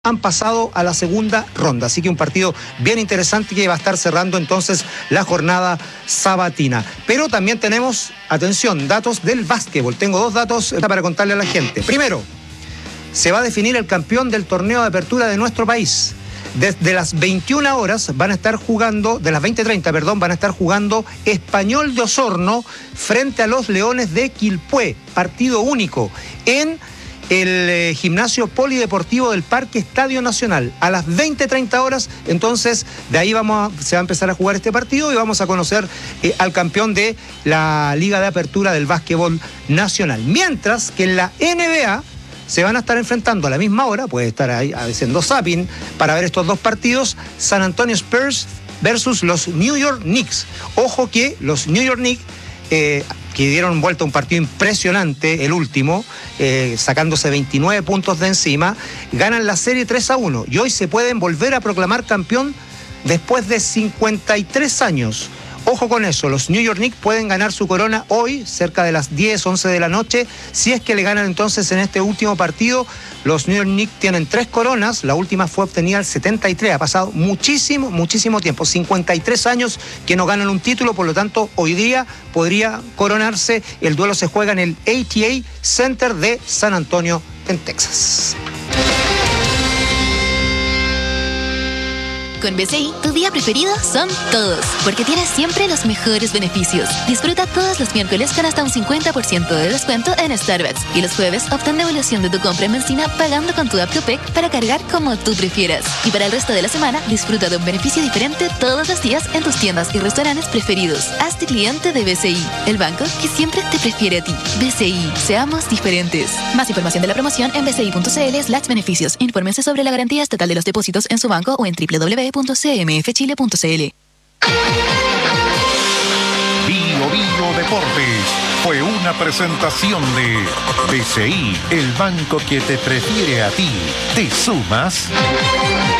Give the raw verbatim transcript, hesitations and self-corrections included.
han pasado a la segunda ronda, así que un partido bien interesante que va a estar cerrando entonces la jornada sabatina. Pero también tenemos, atención, datos del básquetbol. Tengo dos datos para contarle a la gente. Primero, se va a definir el campeón del torneo de apertura de nuestro país. Desde las veintiuna horas van a estar jugando, de las veinte treinta, perdón, van a estar jugando Español de Osorno frente a los Leones de Quilpué, partido único, en el eh, gimnasio polideportivo del Parque Estadio Nacional. A las veinte treinta horas, entonces, de ahí vamos a, se va a empezar a jugar este partido y vamos a conocer eh, al campeón de la Liga de Apertura del Básquetbol Nacional. Mientras que en la N B A se van a estar enfrentando a la misma hora, puede estar ahí haciendo zapping para ver estos dos partidos, San Antonio Spurs versus los New York Knicks. Ojo que los New York Knicks, eh, que dieron vuelta a un partido impresionante, el último, eh, sacándose veintinueve puntos de encima, ganan la serie tres a uno y hoy se pueden volver a proclamar campeón después de cincuenta y tres años. Ojo con eso, los New York Knicks pueden ganar su corona hoy, cerca de las diez, once de la noche, si es que le ganan entonces en este último partido. Los New York Knicks tienen tres coronas, la última fue obtenida el setenta y tres, ha pasado muchísimo, muchísimo tiempo, cincuenta y tres años que no ganan un título, por lo tanto hoy día podría coronarse. El duelo se juega en el A T A Center de San Antonio, en Texas. Con B C I, tu día preferido son todos, porque tienes siempre los mejores beneficios. Disfruta todos los miércoles con hasta un cincuenta por ciento de descuento en Starbucks. Y los jueves, obtén devolución de tu compra en benzina pagando con tu app Copec para cargar como tú prefieras. Y para el resto de la semana, disfruta de un beneficio diferente todos los días en tus tiendas y restaurantes preferidos. Hazte cliente de B C I, el banco que siempre te prefiere a ti. B C I, seamos diferentes. Más información de la promoción en bci.cl slash beneficios. Infórmense sobre la garantía estatal de los depósitos en su banco o en doble u doble u doble u punto c m f chile punto c l. Bio Bio Deportes fue una presentación de B C I, el banco que te prefiere a ti. ¿Te sumas?